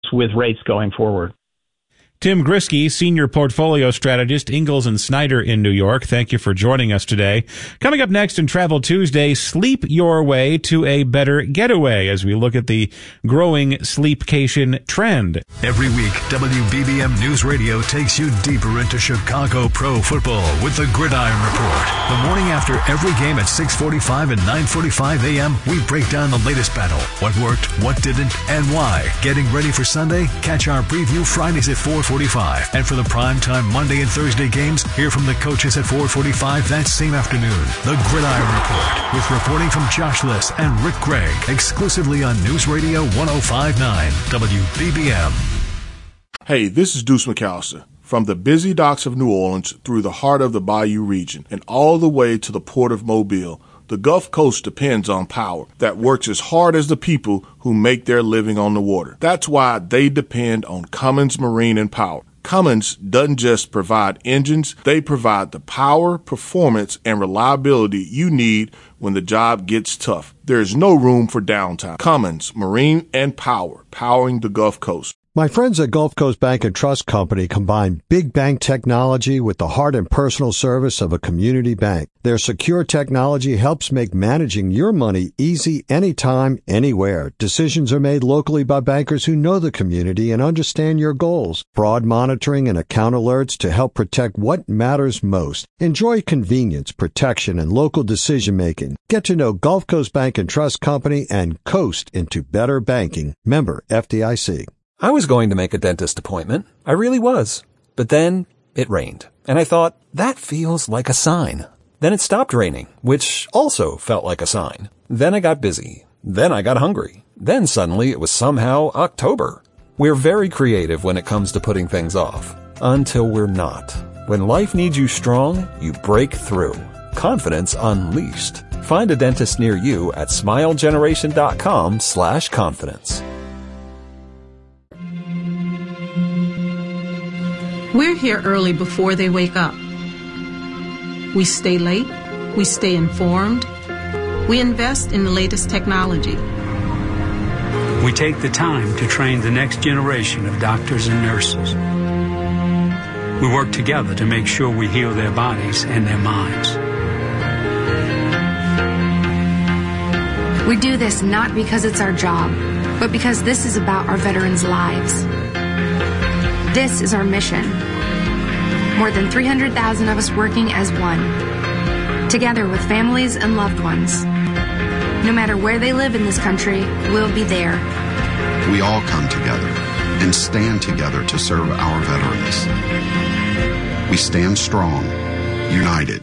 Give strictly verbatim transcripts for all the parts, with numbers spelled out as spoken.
with rates going forward. Tim Grisky, Senior Portfolio Strategist, Ingalls and Snyder in New York. Thank you for joining us today. Coming up next in Travel Tuesday, sleep your way to a better getaway as we look at the growing sleepcation trend. Every week, W B B M News Radio takes you deeper into Chicago pro football with the Gridiron Report. The morning after every game at six forty-five and nine forty-five a.m., we break down the latest battle, what worked, what didn't, and why. Getting ready for Sunday? Catch our preview Fridays at four forty-five. And for the primetime Monday and Thursday games, hear from the coaches at four forty-five that same afternoon. The Gridiron Report, with reporting from Josh Liss and Rick Gregg, exclusively on News Radio one oh five point nine W B B M. Hey, this is Deuce McAllister. From the busy docks of New Orleans through the heart of the Bayou region and all the way to the port of Mobile, the Gulf Coast depends on power that works as hard as the people who make their living on the water. That's why they depend on Cummins Marine and Power. Cummins doesn't just provide engines, they provide the power, performance, and reliability you need when the job gets tough. There's no room for downtime. Cummins Marine and Power, powering the Gulf Coast. My friends at Gulf Coast Bank and Trust Company combine big bank technology with the heart and personal service of a community bank. Their secure technology helps make managing your money easy anytime, anywhere. Decisions are made locally by bankers who know the community and understand your goals. Fraud monitoring and account alerts to help protect what matters most. Enjoy convenience, protection, and local decision making. Get to know Gulf Coast Bank and Trust Company and coast into better banking. Member F D I C. I was going to make a dentist appointment. I really was. But then it rained. And I thought, that feels like a sign. Then it stopped raining, which also felt like a sign. Then I got busy. Then I got hungry. Then suddenly it was somehow October. We're very creative when it comes to putting things off. Until we're not. When life needs you strong, you break through. Confidence unleashed. Find a dentist near you at smilegeneration.com slash confidence. We're here early before they wake up. We stay late. We stay informed. We invest in the latest technology. We take the time to train the next generation of doctors and nurses. We work together to make sure we heal their bodies and their minds. We do this not because it's our job, but because this is about our veterans' lives. This is our mission. More than three hundred thousand of us working as one, together with families and loved ones. No matter where they live in this country, we'll be there. We all come together and stand together to serve our veterans. We stand strong, united.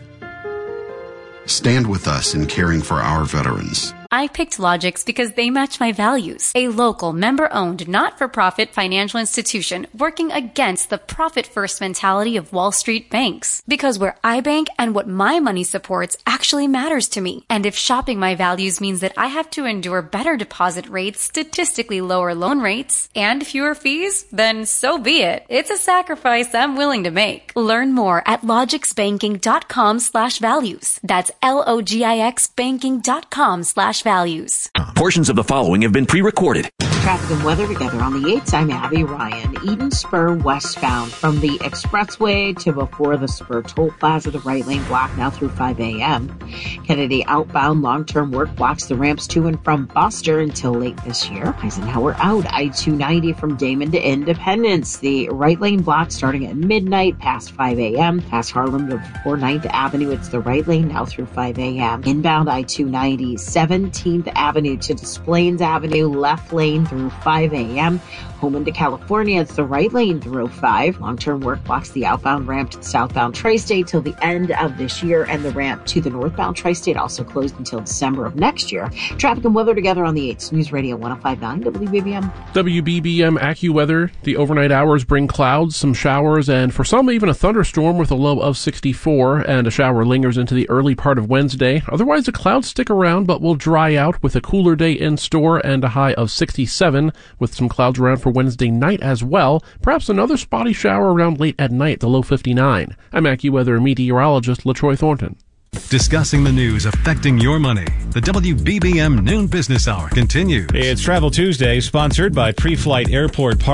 Stand with us in caring for our veterans. I picked Logix because they match my values. A local, member-owned, not-for-profit financial institution working against the profit-first mentality of Wall Street banks. Because where I bank and what my money supports actually matters to me. And if shopping my values means that I have to endure better deposit rates, statistically lower loan rates, and fewer fees, then so be it. It's a sacrifice I'm willing to make. Learn more at logixbanking.com slash values. That's L-O-G-I-X banking.com slash values. Portions of the following have been pre-recorded. Traffic and weather together on the eights. I'm Abby Ryan. Eden Spur westbound from the expressway to before the Spur toll plaza. The right lane block now through five a.m. Kennedy outbound long-term work blocks the ramps to and from Buster until late this year. Eisenhower out. I two ninety from Damon to Independence. The right lane block starting at midnight past five a.m. Past Harlem to before ninth Avenue. It's the right lane now through five a.m. Inbound I two ninety, seventeenth Avenue to Des Plaines Avenue. Left lane through through five a.m. Home into California, it's the right lane through five. Long-term work blocks the outbound ramp to the southbound Tri-State till the end of this year, and the ramp to the northbound Tri-State also closed until December of next year. Traffic and weather together on the eights. News Radio one oh five point nine W B B M. W B B M AccuWeather. The overnight hours bring clouds, some showers, and for some even a thunderstorm with a low of sixty-four, and a shower lingers into the early part of Wednesday. Otherwise, the clouds stick around but will dry out with a cooler day in store and a high of sixty-seven, with some clouds around for Wednesday night as well. Perhaps another spotty shower around late at night, the low fifty-nine. I'm AccuWeather meteorologist LaTroy Thornton. Discussing the news affecting your money. The W B B M Noon Business Hour continues. It's Travel Tuesday, sponsored by Pre-Flight Airport Park.